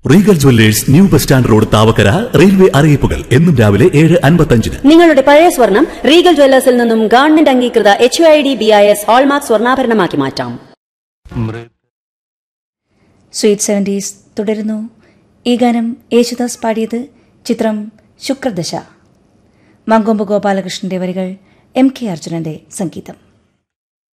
Regal Jewellers new bus stand road Thavakkara. Railway അറിയിപ്പുകൾ എന്നും രാവിലെ 7:55. നിങ്ങളുടെ പഴയ സ്വർണം റീഗൽ ജ്വല്ലേഴ്സിൽ നിന്നും ഗവൺമെന്റ് അംഗീകൃത HUID BIS ഹോൾമാർക്ക് സ്വർണ്ണാഭരണമാക്കി മാറ്റാം. സ്വീറ്റ് 70s തുടരുന്നു. ഈ ഗാനം യേശുദാസ് പാടിയത്. ചിത്രം ശുക്രദശ. മങ്കൊമ്പ് ഗോപാലകൃഷ്ണന്റെ വരികൾ, MK അർജുനന്റെ സംഗീതം.